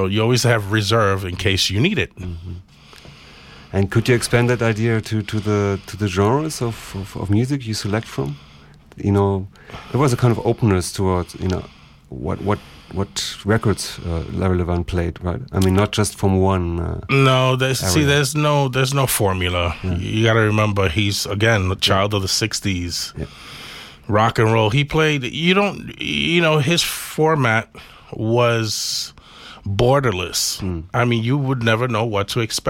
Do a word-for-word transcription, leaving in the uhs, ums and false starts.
know, you always have reserve in case you need it. Mm-hmm. And could you expand that idea to, to the to the genres of, of, of music you select from? You know, there was a kind of openness towards, you know, what what what records uh, Larry Levan played, right? I mean, not just from one. Uh, no, there's, see, area. there's no there's no formula. Yeah. You got to remember, he's again a child yeah. of the sixties. Yeah. Rock and roll. He played. You don't. You know, his format was borderless. Mm. I mean, you would never know what to expect.